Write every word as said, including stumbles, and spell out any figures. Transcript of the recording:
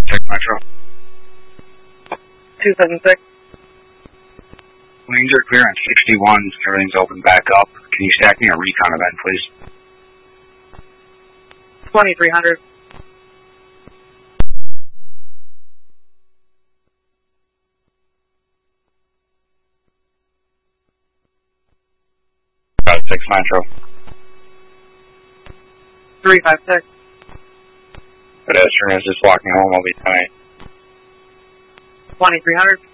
six Metro. two seven six. Lanes are clear on sixty-one. Everything's open back up. Can you stack me a recon event, please? twenty-three hundred. six Metro. three five six. Pedestrian is just walking home. I'll be tonight. twenty-three hundred.